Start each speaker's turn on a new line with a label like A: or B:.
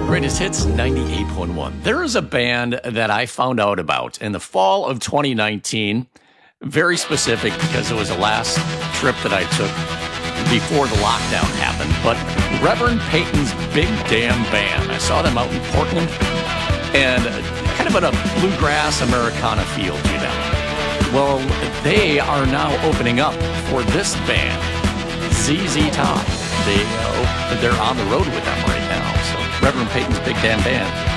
A: Greatest Hits 98.1. There is a band that I found out about in the fall of 2019. Very specific because it was the last trip that I took before the lockdown happened. But Reverend Peyton's Big Damn Band. I saw them out in Portland and kind of in a bluegrass Americana feel to them. Well, they are now opening up for this band, ZZ Top. They're on the road with them right now. So Reverend Peyton's Big Damn Band.